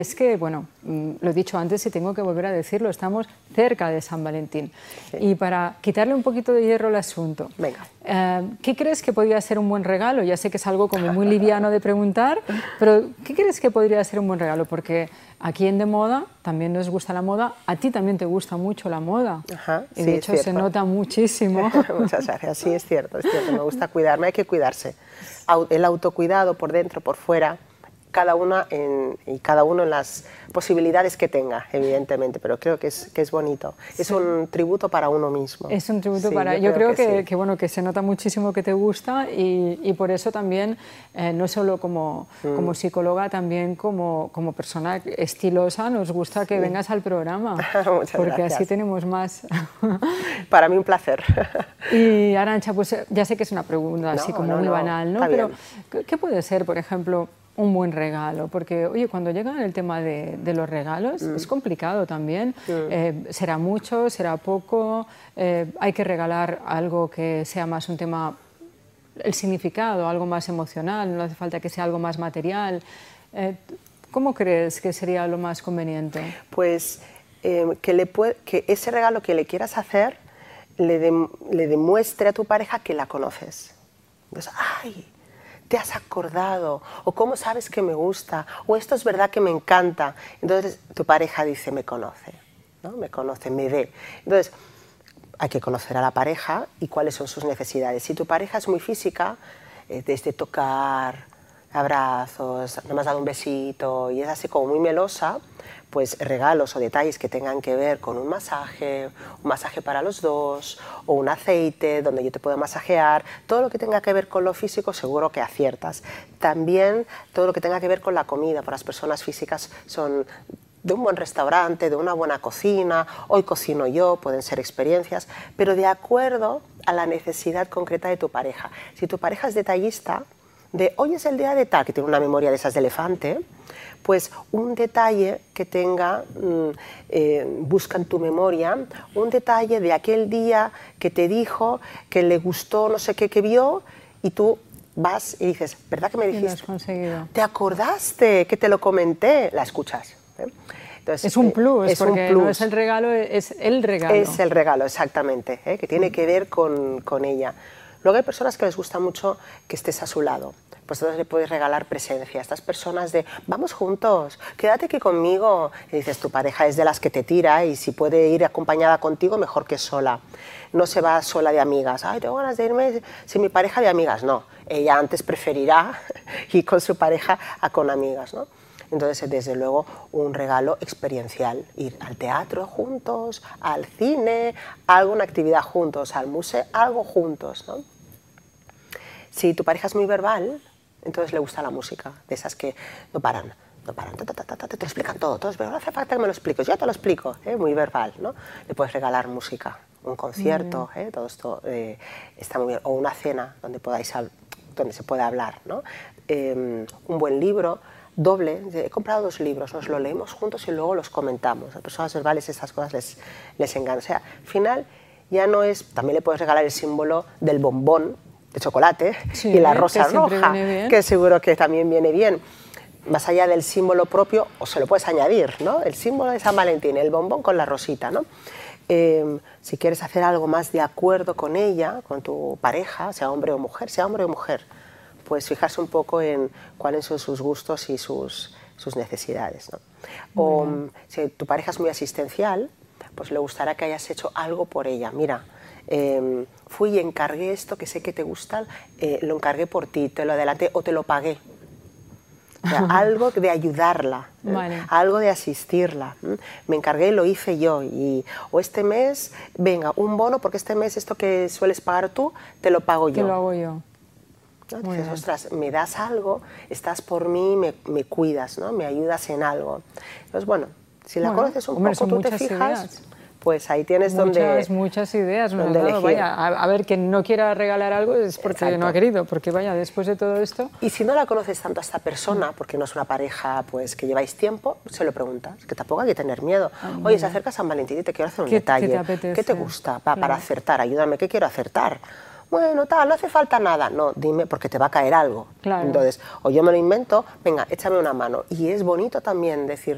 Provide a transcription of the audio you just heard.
Es que, bueno, lo he dicho antes y tengo que volver a decirlo, estamos cerca de San Valentín. Sí. Y para quitarle un poquito de hierro al asunto, venga, ¿qué crees que podría ser un buen regalo? Ya sé que es algo como muy liviano de preguntar, pero ¿qué crees que podría ser un buen regalo? Porque aquí en De Moda también nos gusta la moda, a ti también te gusta mucho la moda. Ajá, y sí, de hecho se nota muchísimo. Muchas gracias, sí, es cierto, me gusta cuidarme, hay que cuidarse. El autocuidado por dentro, por fuera, cada uno en las posibilidades que tenga, evidentemente, pero creo que es bonito. Sí. Es un tributo para uno mismo. Es un tributo sí, para... Yo creo sí. bueno, que se nota muchísimo que te gusta y por eso también, no solo como psicóloga, también como persona estilosa, nos gusta que vengas al programa. Muchas porque gracias. Así tenemos más. Para mí un placer. Y Arantxa, pues ya sé que es una pregunta así como muy banal, ¿no? Pero ¿qué puede ser, por ejemplo, un buen regalo? Porque, oye, cuando llega el tema de los regalos, es complicado también. Será mucho, será poco, hay que regalar algo que sea más un tema, el significado, algo más emocional, no hace falta que sea algo más material. ¿Cómo crees que sería lo más conveniente? Pues que ese regalo que le quieras hacer le demuestre a tu pareja que la conoces. Entonces, ¡ay! ¿Te has acordado? ¿O cómo sabes que me gusta? ¿O esto es verdad que me encanta? Entonces tu pareja dice, me conoce, ¿no? Me conoce, me ve. Entonces hay que conocer a la pareja y cuáles son sus necesidades. Si tu pareja es muy física, desde tocar, abrazos, no me has dado un besito y es así como muy melosa, pues regalos o detalles que tengan que ver con un masaje para los dos, o un aceite donde yo te puedo masajear, todo lo que tenga que ver con lo físico seguro que aciertas. También todo lo que tenga que ver con la comida, para las personas físicas son de un buen restaurante, de una buena cocina, hoy cocino yo, pueden ser experiencias, pero de acuerdo a la necesidad concreta de tu pareja. Si tu pareja es detallista, de hoy es el día de tal, que tiene una memoria de esas de elefante, pues un detalle que tenga, busca en tu memoria, un detalle de aquel día que te dijo que le gustó no sé qué que vio y tú vas y dices, ¿verdad que me dijiste? Lo has conseguido. ¿Te acordaste que te lo comenté? La escuchas. Entonces, es un plus, porque plus. No es el regalo, es el regalo. Es el regalo, exactamente, que tiene que ver con ella. Luego hay personas que les gusta mucho que estés a su lado. Pues entonces le puedes regalar presencia a estas personas de vamos juntos, quédate aquí conmigo. Y dices, tu pareja es de las que te tira y si puede ir acompañada contigo, mejor que sola. No se va sola de amigas. Ay, tengo ganas de irme sin mi pareja de amigas. No, ella antes preferirá ir con su pareja a con amigas, ¿no? Entonces, desde luego, un regalo experiencial, ir al teatro juntos, al cine, a alguna actividad juntos, al museo, algo juntos, ¿no? Si tu pareja es muy verbal, entonces le gusta la música, de esas que no paran, te lo explican todo, pero no hace falta que me lo expliques, yo te lo explico, muy verbal, ¿no? Le puedes regalar música, un concierto, todo esto está muy bien, o una cena donde se pueda hablar, ¿no? Un buen libro, doble, he comprado 2 libros, nos lo leemos juntos y luego los comentamos. A las personas verbales estas cosas les engañan. O sea, al final ya no es, también le puedes regalar el símbolo del bombón de chocolate y la rosa roja, que seguro que también viene bien. Más allá del símbolo propio, o se lo puedes añadir, ¿no? El símbolo de San Valentín, el bombón con la rosita, ¿no? Si quieres hacer algo más de acuerdo con ella, con tu pareja, sea hombre o mujer, pues fijarse un poco en cuáles son sus gustos y sus necesidades, ¿no? O si tu pareja es muy asistencial, pues le gustará que hayas hecho algo por ella. Mira, fui y encargué esto que sé que te gusta, lo encargué por ti, te lo adelanté o te lo pagué. O sea, algo de ayudarla, algo de asistirla. Me encargué y lo hice yo. O este mes, venga, un bono, porque este mes esto que sueles pagar tú, te lo pago yo. Te lo hago yo. ¿No? Dices, ostras, me das algo, estás por mí, me cuidas, ¿no? Me ayudas en algo. Entonces, bueno, si la conoces un poco, tú te fijas, pues ahí tienes muchas ideas. Vaya, a ver, quien no quiera regalar algo es porque no ha querido, porque vaya, después de todo esto... Y si no la conoces tanto a esta persona, porque no es una pareja pues que lleváis tiempo, se lo preguntas, que tampoco hay que tener miedo. Oye, se acerca San Valentín y te quiero hacer un detalle. ¿Qué te gusta? Para acertar, ayúdame, ¿qué quiero acertar? Bueno, tal, no hace falta nada. No, dime, porque te va a caer algo. Claro. Entonces, o yo me lo invento, venga, échame una mano. Y es bonito también decir